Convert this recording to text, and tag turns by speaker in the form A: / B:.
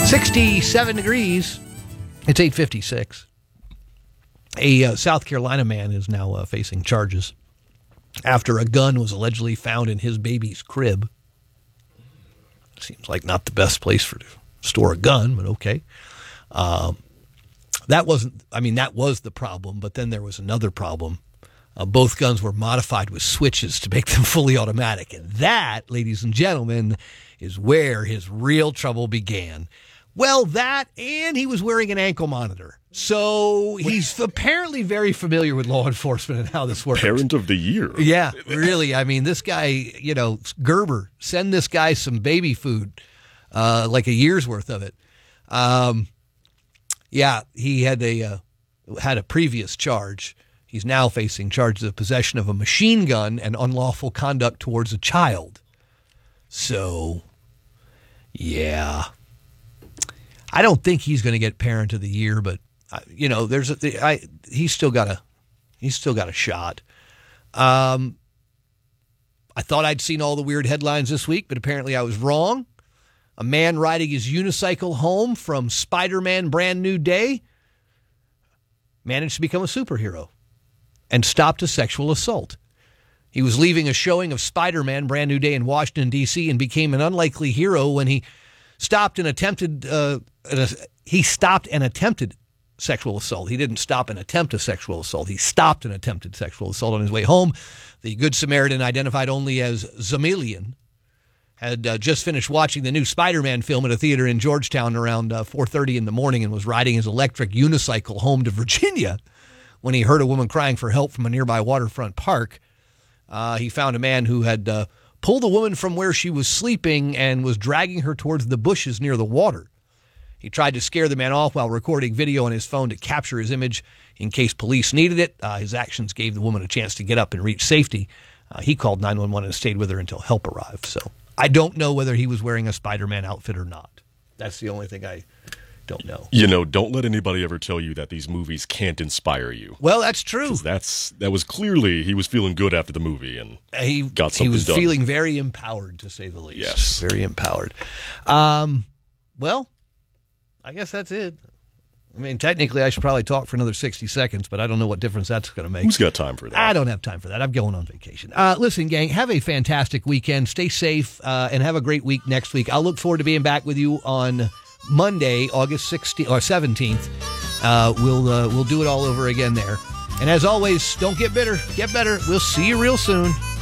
A: 67 degrees. It's 8:56. A South Carolina man is now facing charges after a gun was allegedly found in his baby's crib. Seems like not the best place to store a gun, but okay. That was the problem, but then there was another problem. Both guns were modified with switches to make them fully automatic. And that, ladies and gentlemen, is where his real trouble began. Well, that, and he was wearing an ankle monitor. So he's apparently very familiar with law enforcement and how this works.
B: Parent of the year.
A: Yeah, really. I mean, this guy, Gerber, send this guy some baby food, like a year's worth of it. He had a previous charge. He's now facing charges of possession of a machine gun and unlawful conduct towards a child. So, yeah. I don't think he's going to get Parent of the Year, but he's still got a shot. I thought I'd seen all the weird headlines this week, but apparently I was wrong. A man riding his unicycle home from Spider-Man Brand New Day managed to become a superhero and stopped a sexual assault. He was leaving a showing of Spider-Man Brand New Day in Washington, D.C. and became an unlikely hero when he stopped an attempted sexual assault. He didn't stop and attempt a sexual assault. He stopped an attempted sexual assault on his way home. The Good Samaritan, identified only as Zamilian, had just finished watching the new Spider-Man film at a theater in Georgetown around 4:30 in the morning and was riding his electric unicycle home to Virginia when he heard a woman crying for help from a nearby waterfront park. He found a man who had pulled the woman from where she was sleeping and was dragging her towards the bushes near the water. He tried to scare the man off while recording video on his phone to capture his image in case police needed it. His actions gave the woman a chance to get up and reach safety. He called 911 and stayed with her until help arrived. So I don't know whether he was wearing a Spider-Man outfit or not. That's the only thing I don't know.
B: Don't let anybody ever tell you that these movies can't inspire you.
A: Well, that's true.
B: That was clearly, he was feeling good after the movie and got something done.
A: He was feeling very empowered, to say the least.
B: Yes.
A: Very empowered. Well, I guess that's it. I mean, technically, I should probably talk for another 60 seconds, but I don't know what difference that's going to make.
B: Who's got time for that?
A: I don't have time for that. I'm going on vacation. Listen, gang, have a fantastic weekend. Stay safe and have a great week next week. I'll look forward to being back with you on Monday, August 16th or 17th. We'll do it all over again there. And as always, don't get bitter. Get better. We'll see you real soon.